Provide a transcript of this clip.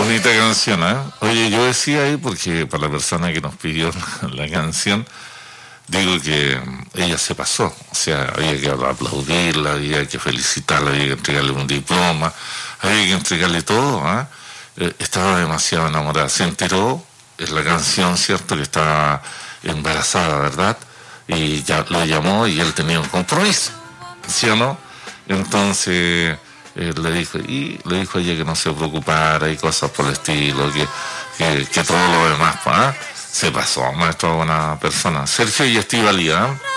Bonita canción, ¿eh? Oye, yo decía ahí, porque para la persona que nos pidió la canción, digo que ella se pasó, o sea, había que aplaudirla, había que felicitarla, había que entregarle un diploma, había que entregarle todo, ¿ah? Estaba demasiado enamorada, se enteró, es la canción, ¿cierto?, que estaba embarazada, ¿verdad? Y ya lo llamó y él tenía un compromiso, ¿sí o no? Entonces le dijo a ella que no se preocupara y cosas por el estilo, que todo lo demás, ¿ah? Se pasó, maestro, buena persona. Sergio y Estíbaliz, ¿ah?